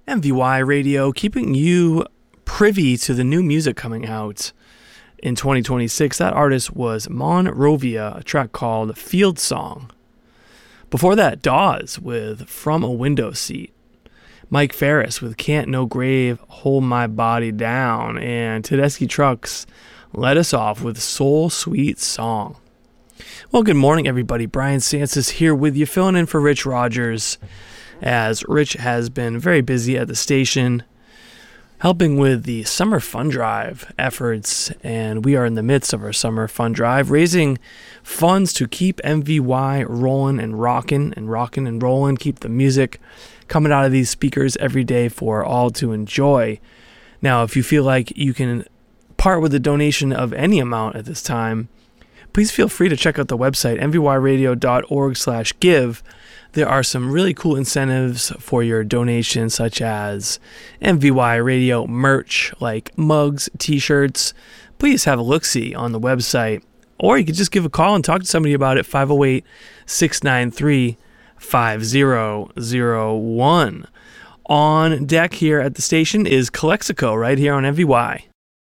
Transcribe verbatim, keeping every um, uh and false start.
M V Y Radio, keeping you privy to the new music coming out in twenty twenty-six. That artist was Monrovia, a track called Field Song. Before that, Dawes with From a Window Seat. Mike Ferris with Can't No Grave, Hold My Body Down. And Tedeschi Trucks led us off with Soul Sweet Song. Well, good morning, everybody. Brian Sansis here with you, filling in for Rich Rogers, as Rich has been very busy at the station, helping with the Summer Fun Drive efforts, and we are in the midst of our Summer Fun Drive, raising funds to keep M V Y rolling and rocking and rocking and rolling, keep the music coming out of these speakers every day for all to enjoy. Now, if you feel like you can part with a donation of any amount at this time, please feel free to check out the website, m v y radio dot org slash give. There are some really cool incentives for your donations, such as M V Y Radio merch, like mugs, t-shirts. Please have a look-see on the website. Or you could just give a call and talk to somebody about it, five oh eight, six nine three, five oh oh one. On deck here at the station is Calexico, right here on M V Y.